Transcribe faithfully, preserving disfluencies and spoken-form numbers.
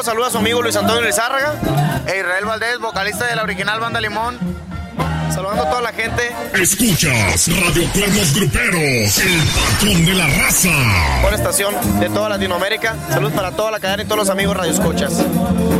saludo a su amigo Luis Antonio Lizárraga e Israel Valdés, vocalista de la original Banda Limón. Saludando a toda la gente. Escuchas Radio Cuernos Gruperos, el patrón de la raza. Buena estación de toda Latinoamérica. Saludos para toda la cadena y todos los amigos radioescuchas.